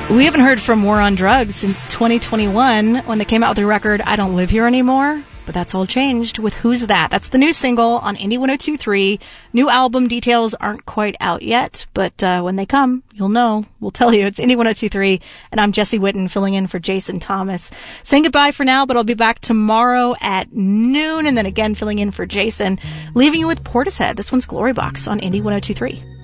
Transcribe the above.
We haven't heard from War on Drugs since 2021 when they came out with their record, I Don't Live Here Anymore. But that's all changed with Who's That? That's the new single on Indie 102.3. New album details aren't quite out yet, but when they come, you'll know. We'll tell you. It's Indie 102.3, and I'm Jesse Witten filling in for Jason Thomas. Saying goodbye for now, but I'll be back tomorrow at noon, and then again filling in for Jason. Leaving you with Portishead. This one's Glory Box on Indie 102.3.